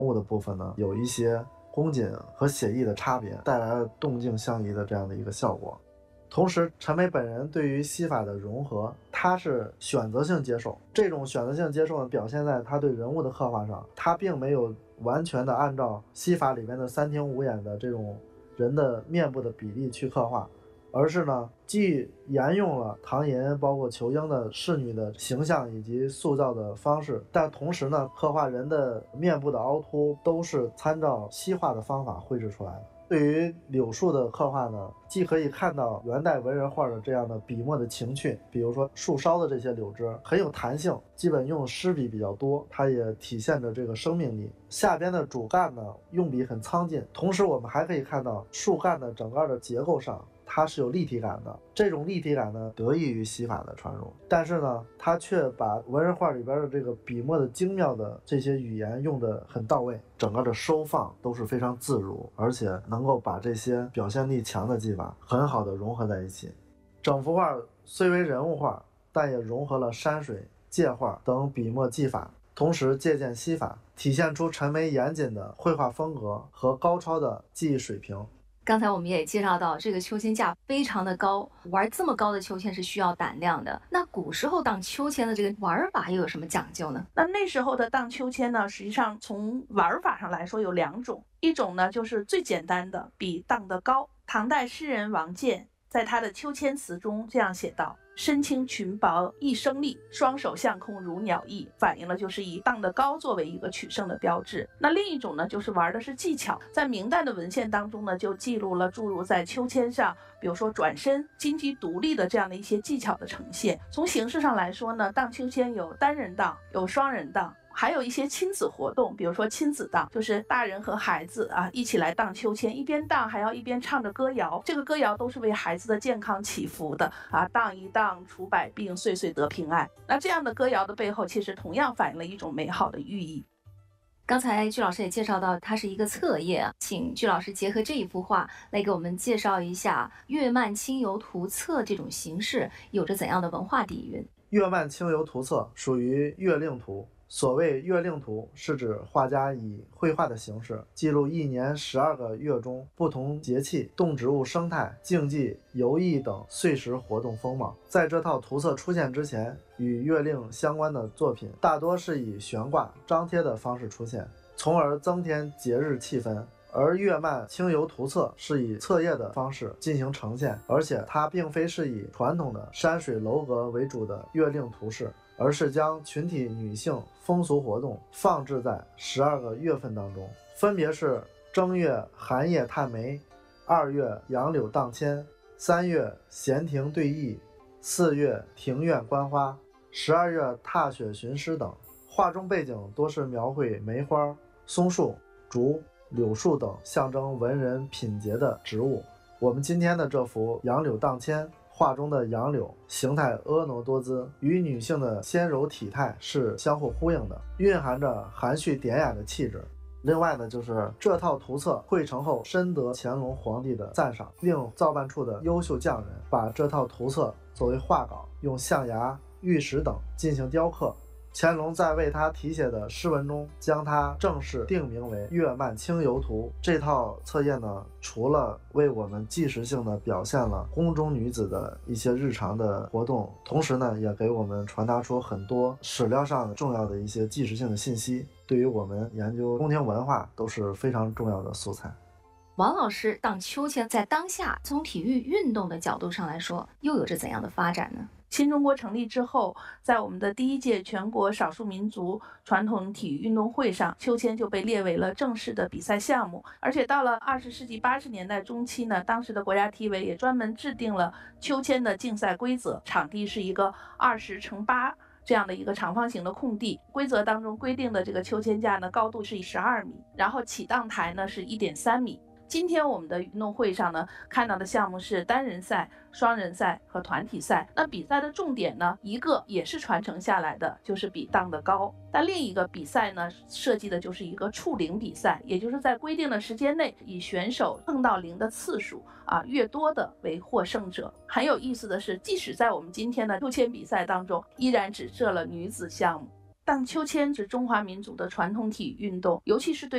物的部分呢，有一些宫颈和血液的差别，带来了动静相宜的这样的一个效果。同时，陈梅本人对于西法的融合，他是选择性接受。这种选择性接受呢，表现在他对人物的刻画上，他并没有完全的按照西法里面的三庭五眼的这种人的面部的比例去刻画，而是呢，既沿用了唐寅包括仇英的侍女的形象以及塑造的方式，但同时呢，刻画人的面部的凹凸都是参照西画的方法绘制出来的。对于柳树的刻画呢，既可以看到元代文人画的这样的笔墨的情趣，比如说树梢的这些柳枝很有弹性，基本用湿笔比较多，它也体现着这个生命力。下边的主干呢，用笔很苍劲，同时我们还可以看到树干的整个的结构上，它是有立体感的，这种立体感呢得益于西法的传入，但是呢，它却把文人画里边的这个笔墨的精妙的这些语言用得很到位，整个的收放都是非常自如，而且能够把这些表现力强的技法很好的融合在一起。整幅画虽为人物画，但也融合了山水、界画等笔墨技法，同时借鉴西法，体现出陈梅严谨的绘画风格和高超的技艺水平。 刚才我们也介绍到，这个秋千架非常的高，玩这么高的秋千是需要胆量的。那古时候荡秋千的这个玩法又有什么讲究呢？ 那时候的荡秋千呢，实际上从玩法上来说有两种，一种呢就是最简单的，比荡得高。唐代诗人王建在他的《秋千词》中这样写道：身轻裙薄一生力，双手向空如鸟翼，反映了就是以荡得高作为一个取胜的标志。那另一种呢，就是玩的是技巧，在明代的文献当中呢，就记录了诸如在秋千上，比如说转身、金鸡独立的这样的一些技巧的呈现。从形式上来说呢，荡秋千有单人荡，有双人荡，还有一些亲子活动，比如说亲子荡，就是大人和孩子一起来荡秋千，一边荡还要一边唱着歌谣，这个歌谣都是为孩子的健康祈福的荡一荡除百病，岁岁得平安。那这样的歌谣的背后，其实同样反映了一种美好的寓意。 刚才鞠老师也介绍到，它是一个册页，请鞠老师结合这一幅画来给我们介绍一下月漫清游图册这种形式有着怎样的文化底蕴。 月漫清游图册属于月令图，所谓月令图，是指画家以绘画的形式记录一年12个月中不同节气、动植物生态、竞技、游艺等岁时活动风貌。在这套图册出现之前，与月令相关的作品大多是以悬挂、张贴的方式出现，从而增添节日气氛。而月漫清游图册是以册页的方式进行呈现，而且它并非是以传统的山水楼阁为主的月令图式，而是将群体女性风俗活动放置在12个月份当中，分别是正月寒夜探梅，2月杨柳荡千，3月闲庭对弈，4月庭院观花，12月踏雪寻诗等。画中背景多是描绘梅花、松树、竹、柳树等象征文人品节的植物。我们今天的这幅杨柳荡千，画中的杨柳形态婀娜多姿，与女性的纤柔体态是相互呼应的，蕴含着含蓄典雅的气质。另外呢，就是这套图册绘成后深得乾隆皇帝的赞赏，令造办处的优秀匠人把这套图册作为画稿，用象牙、玉石等进行雕刻。乾隆在为他题写的诗文中，将它正式定名为《月漫清游图》。这套册页呢，除了为我们纪实性的表现了宫中女子的一些日常的活动，同时呢，也给我们传达出很多史料上重要的一些纪实性的信息，对于我们研究宫廷文化都是非常重要的素材。 王老师荡秋千在当下从体育运动的角度上来说，又有着怎样的发展呢？ 新中国成立之后，在我们的第1届全国少数民族传统体育运动会上，秋千就被列为了正式的比赛项目。而且到了20世纪80年代中期呢，当时的国家体委也专门制定了秋千的竞赛规则，场地是一个20×8这样的一个长方形的空地。规则当中规定的这个秋千架呢，高度是12米，然后起荡台呢是1.3米。今天我们的运动会上呢，看到的项目是单人赛、双人赛和团体赛。那比赛的重点呢，一个也是传承下来的，就是比荡得高。但另一个比赛呢，设计的就是一个触铃比赛，也就是在规定的时间内，以选手碰到铃的次数越多的为获胜者。很有意思的是，即使在我们今天的秋千比赛当中，依然只设了女子项目。荡秋千是中华民族的传统体育运动，尤其是对